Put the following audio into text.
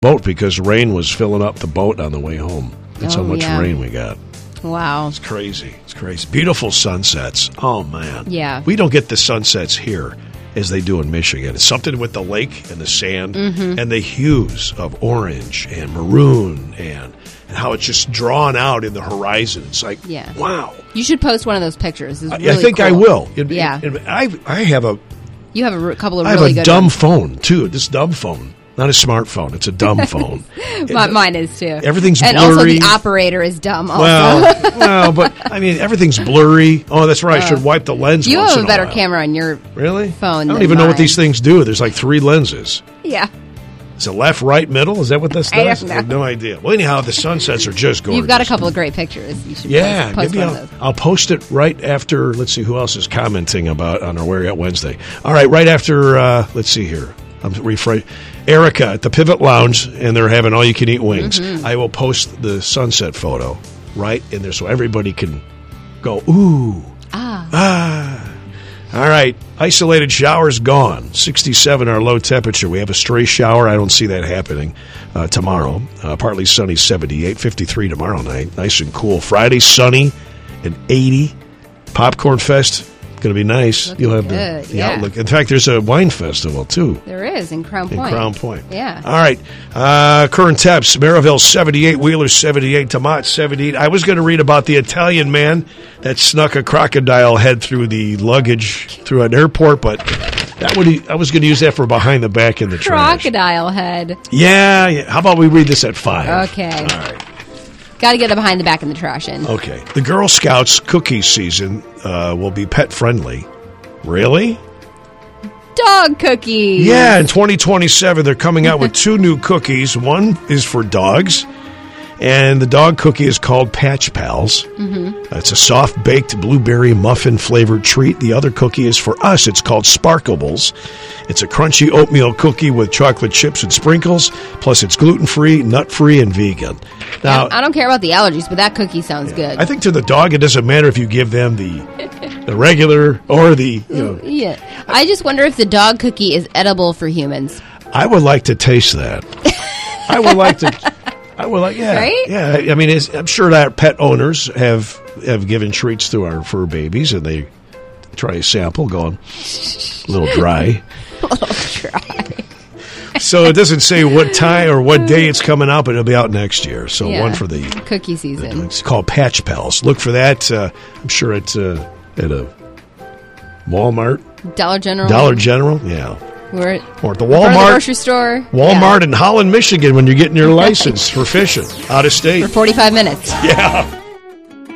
boat because rain was filling up the boat on the way home. That's how much rain we got. Wow. It's crazy. It's crazy. Beautiful sunsets. Oh, man. Yeah. We don't get the sunsets here as they do in Michigan. It's something with the lake and the sand and the hues of orange and maroon and how it's just drawn out in the horizon. It's like, wow. You should post one of those pictures. It's really I think cool. I will. I have a couple of really good dumb ones. phone, too. This dumb phone. Not a smartphone. It's a dumb phone. Mine is, too. Everything's blurry. And also the operator is dumb also. Well, but, I mean, everything's blurry. Oh, that's right. I should wipe the lens You once have in a better while. camera on your phone I don't even know what these things do. There's like 3 lenses. Yeah. Is it left, right, middle? Is that what this I does? don't know. I have no idea. Well, anyhow, the sunsets are just gorgeous. You've got a couple of great pictures. You should post maybe one of those. I'll post it right after. Let's see who else is commenting about on our Where At Wednesday. All right, right after. Let's see here. I'm rephrasing. Erica at the Pivot Lounge, and they're having all-you-can-eat wings. I will post the sunset photo right in there so everybody can go, ooh. All right, isolated showers gone. 67 our low temperature. We have a stray shower. I don't see that happening tomorrow. Partly sunny, 78. 53 tomorrow night. Nice and cool. Friday, sunny and 80. Popcorn Fest. Going to be nice. Looking You'll have good, the outlook. In fact, there's a wine festival, too. There is, in Crown Point. In Crown Point. Yeah. All right. Current temps. Maryville, 78. Wheeler, 78. Demont, 78. I was going to read about the Italian man that snuck a crocodile head through the luggage through an airport, but I was going to use that for behind the back in the trash. Crocodile head. Yeah. How about we read this at 5? Okay. All right. Got to get the behind the back in the trash in. Okay. The Girl Scouts cookie season will be pet friendly. Really? Dog cookies. Yeah, in 2027, they're coming out with 2 new cookies. One is for dogs, and the dog cookie is called Patch Pals. It's a soft-baked blueberry muffin-flavored treat. The other cookie is for us. It's called Sparkables. It's a crunchy oatmeal cookie with chocolate chips and sprinkles, plus it's gluten-free, nut-free, and vegan. Now, I don't care about the allergies, but that cookie sounds good. I think to the dog, it doesn't matter if you give them the regular or the... Yeah. I just wonder if the dog cookie is edible for humans. I would like to taste that. I would like, yeah. Right? Yeah, I mean, I'm sure that pet owners have given treats to our fur babies, and they try a sample, going a little dry. A little dry. So it doesn't say what time or what day it's coming out, but it'll be out next year. So one for the cookie season. It's called Patch Pals. Look for that. I'm sure it's at a Walmart. Dollar General. Yeah. Or at the the Walmart. grocery store. Walmart in Holland, Michigan when you're getting your license for fishing out of state. For 45 minutes. Yeah.